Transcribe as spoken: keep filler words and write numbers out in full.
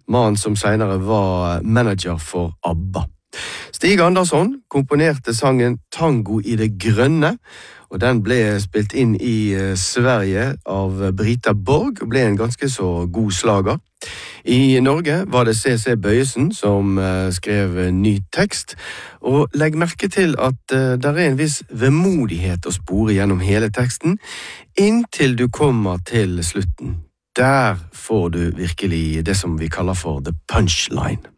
mannen som senere var manager for ABBA. Stig Andersson komponerte sangen Tango i det grønne, og den ble spilt inn i Sverige av Brita Borg og ble en ganske så god slager. I Norge var det C C Bøyesen som skrev ny tekst, og legg merke til at der er en viss vemodighet å spore gjennom hele teksten, inntil du kommer til slutten. Der får du virkelig det som vi kaller for the punchline.